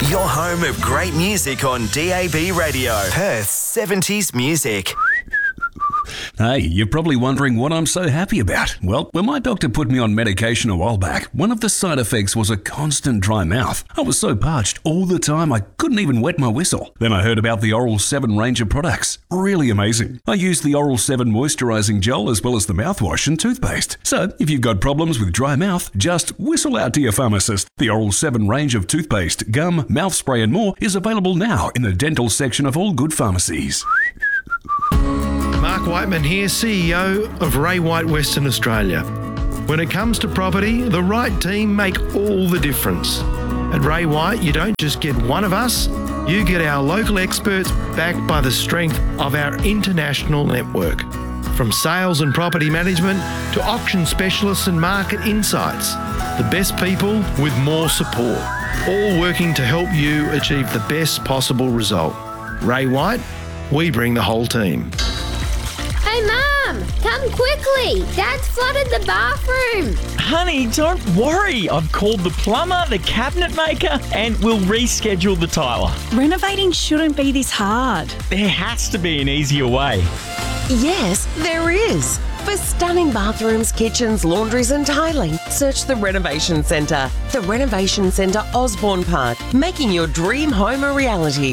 Your home of great music on DAB Radio. Perth's 70s music. Hey, you're probably wondering what I'm so happy about. Well, when my doctor put me on medication a while back, one of the side effects was a constant dry mouth. I was so parched all the time I couldn't even wet my whistle. Then I heard about the Oral 7 range of products. Really amazing. I use the Oral 7 moisturising gel as well as the mouthwash and toothpaste. So, if you've got problems with dry mouth, just whistle out to your pharmacist. The Oral 7 range of toothpaste, gum, mouth spray and more is available now in the dental section of all good pharmacies. Mark Whiteman here, CEO of Ray White Western Australia. When it comes to property, the right team make all the difference. At Ray White, you don't just get one of us, you get our local experts backed by the strength of our international network. From sales and property management to auction specialists and market insights, the best people with more support, all working to help you achieve the best possible result. Ray White, we bring the whole team. Hey, Mum! Come quickly! Dad's flooded the bathroom! Honey, don't worry. I've called the plumber, the cabinet maker, and we'll reschedule the tiler. Renovating shouldn't be this hard. There has to be an easier way. Yes, there is. For stunning bathrooms, kitchens, laundries and tiling, search the Renovation Centre. The Renovation Centre, Osborne Park, making your dream home a reality.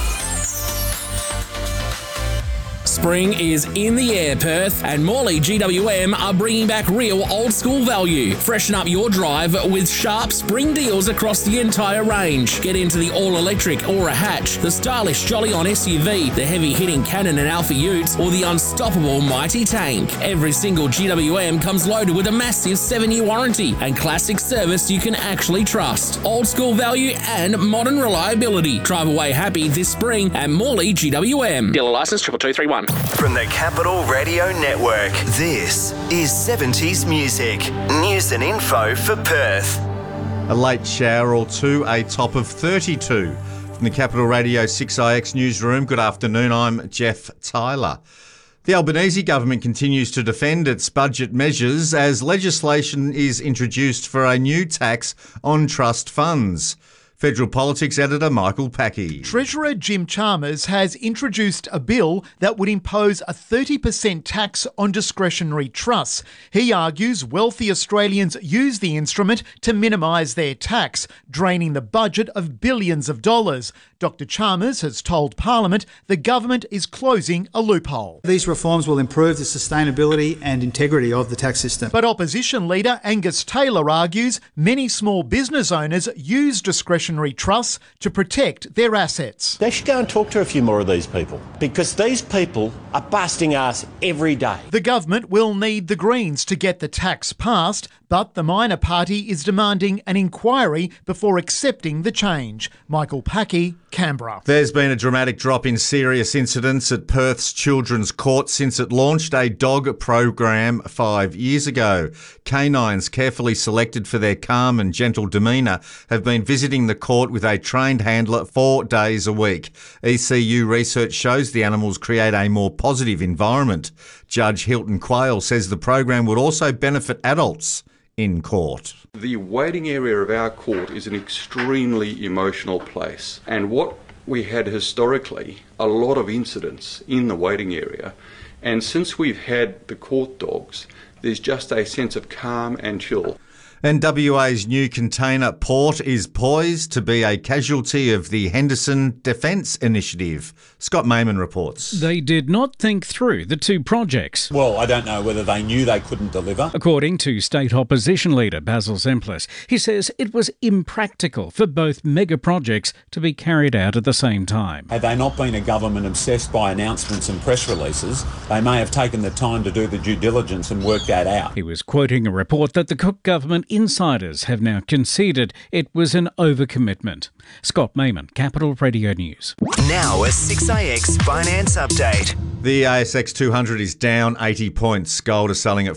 Spring is in the air, Perth, and Morley GWM are bringing back real old school value. Freshen up your drive with sharp spring deals across the entire range. Get into the all-electric Aura Hatch, the stylish Jolly On SUV, the heavy-hitting Cannon and Alpha Utes, or the unstoppable Mighty Tank. Every single GWM comes loaded with a massive 7-year warranty and classic service you can actually trust. Old school value and modern reliability. Drive away happy this spring at Morley GWM. Dealer license 22231. From the Capital Radio Network, this is 70s Music. News and info for Perth. A late shower or two, a top of 32. From the Capital Radio 6IX newsroom, good afternoon, I'm Jeff Tyler. The Albanese government continues to defend its budget measures as legislation is introduced for a new tax on trust funds. Federal Politics editor Michael Packy. Treasurer Jim Chalmers has introduced a bill that would impose a 30% tax on discretionary trusts. He argues wealthy Australians use the instrument to minimise their tax, draining the budget of billions of dollars. Dr Chalmers has told Parliament the government is closing a loophole. These reforms will improve the sustainability and integrity of the tax system. But opposition leader Angus Taylor argues many small business owners use discretionary trusts to protect their assets. They should go and talk to a few more of these people because these people are busting ass every day. The government will need the Greens to get the tax passed, but the minor party is demanding an inquiry before accepting the change. Michael Packy, Canberra. There's been a dramatic drop in serious incidents at Perth's Children's Court since it launched a dog program 5 years ago. Canines carefully selected for their calm and gentle demeanour have been visiting the court with a trained handler 4 days a week. ECU research shows the animals create a more positive environment. Judge Hilton Quayle says the program would also benefit adults in court. The waiting area of our court is an extremely emotional place, and what we had historically, a lot of incidents in the waiting area, and since we've had the court dogs, there's just a sense of calm and chill. And WA's new container port is poised to be a casualty of the Henderson Defence Initiative. Scott Mayman reports. They did not think through the two projects. Well, I don't know whether they knew they couldn't deliver. According to State Opposition Leader Basil Zemplis, he says it was impractical for both mega projects to be carried out at the same time. Had they not been a government obsessed by announcements and press releases, they may have taken the time to do the due diligence and work that out. He was quoting a report that the Cook government insiders have now conceded it was an overcommitment. Scott Mayman, Capital Radio News. Now a 6IX finance update. The ASX 200 is down 80 points. Gold is selling at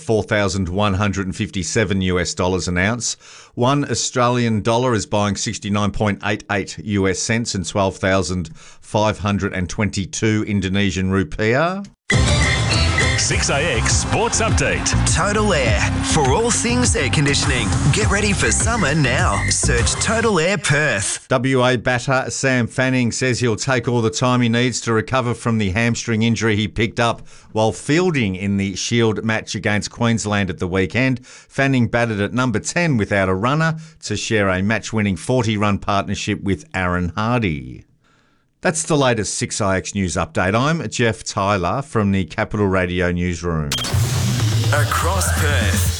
$4,157 an ounce. $1 Australian dollar is buying 69.88 US cents and 12,522 Indonesian rupiah. 6AX Sports Update. Total Air. For all things air conditioning. Get ready for summer now. Search Total Air Perth. WA batter Sam Fanning says he'll take all the time he needs to recover from the hamstring injury he picked up while fielding in the Shield match against Queensland at the weekend. Fanning batted at number 10 without a runner to share a match-winning 40-run partnership with Aaron Hardy. That's the latest 6IX News Update. I'm Jeff Tyler from the Capital Radio Newsroom. Across Perth,